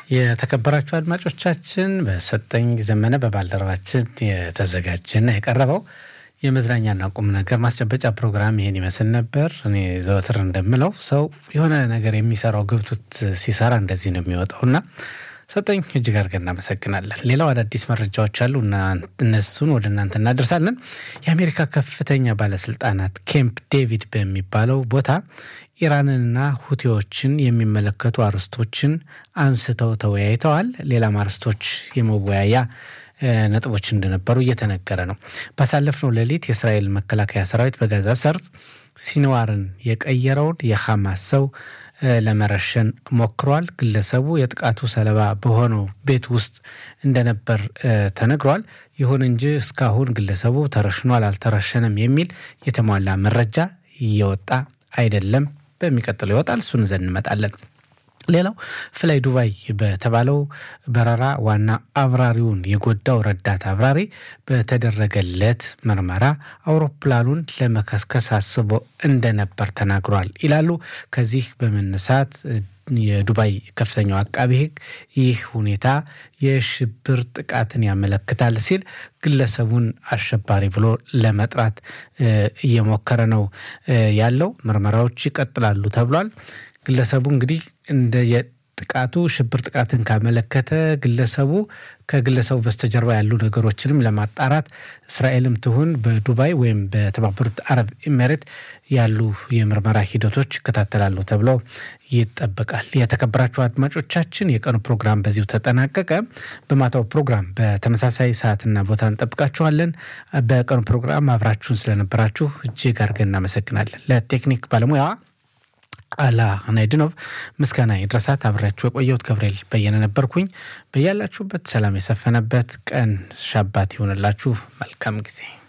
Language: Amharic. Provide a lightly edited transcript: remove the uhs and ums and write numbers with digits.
የተከበራችሁ አድማጮቻችን በሰጠኝ ዘመነ በባልደረባችን የተዘጋጀና የቀረበው የመዝናኛና ቁም ነገር ማስጨበጫ ፕሮግራም ይሄን ይመስል ነበር። እኔ ዘወትር እንደምለው ሰው የሆነ ነገር የሚሰራው ገብቶት ሲሰራ እንደዚህ ነው የሚወጣውና ሰጠኝ እጅግ አድርገን እናመሰግናለን። ሌላው አዳዲስ መረጃዎች አሉና እነሱን ወደ እናንተ እናደርሳለን። የአሜሪካ ከፍተኛ ባለስልጣናት ካምፕ ዴቪድ በሚባለው ቦታ ኢራንንና ሁቲዎችን የሚመለከቱ አርስቶችን አንስተው ተወያይተዋል። ሌላም አርስቶች የመወያያ ነጥቦች እንደነበሩ እየተነገረ ነው። ባሳለፍነው ሌሊት የእስራኤል መከላከያ ሰራዊት በጋዛ ሰርጥ ሲንዋርን የቀየረውን የሐማስ ሰው ለመረሸን ሞክሯል። ግለሰቡ የጥቃቱ ሰለባ በሆነው ቤት ውስጥ እንደነበር ተነግሯል። ይሁን እንጂ እስካሁን ግለሰቡ ተረሽኗል አልተረሸነም የሚል የተሟላ መረጃ እየወጣ አይደለም። በሚቀጥለው ይወጣል። እሱን ዘን እንመጣለን። ሌላው ፍላይ ዱባይ በተባለው በረራ ዋና አብራሪውን የጎዳው ረዳት አብራሪ በተደረገለት ምርመራ አውሮፕላኑን ለመከስከስ አስቦ እንደነበር ተናግሯል ይላሉ። ከዚህ በመነሳት የዱባይ ከፍተኛው አቃቤ ሕግ ይህ ሁኔታ የሽብር ጥቃትን ያመለክታል ሲል ግለሰቡን አሸባሪ ብሎ ለመጥራት እየሞከረ ነው ያለው። ምርመራዎች ይቀጥላሉ ተብሏል። ግለሰቡ እንግዲህ እንደ የጥቃቱ ሽብር ጥቃትን ካመለከተ ግለሰቡ ከግለሰቡ በስተጀርባ ያሉ ነገሮችንም ለማጣራት እስራኤልም ትሁን በዱባይ ወይም በተባበሩት አረብ ኤሚሬት ያሉ የምርመራ ሂደቶች ይከታተላሉ ተብሎ ይጠበቃል። የተከበራችሁ አድማጮቻችን የቀኑ ፕሮግራም በዚሁ ተጠናቀቀ። በማታው ፕሮግራም በተመሳሳይ ሰዓትና ቦታ እንጠብቃችኋለን። በቀኑ ፕሮግራም አብራችሁን ስለነበራችሁ እጅግ አድርገን እናመሰግናለን። ለቴክኒክ ባለሙያዋ አላ ናይድኖቭ ምስጋና ይድረሳት። አብራችሁ የቆየሁት ገብርኤል በየነ ነበርኩኝ። በያላችሁበት ሰላም የሰፈነበት ቀን ሻባት ይሁንላችሁ። መልካም ጊዜ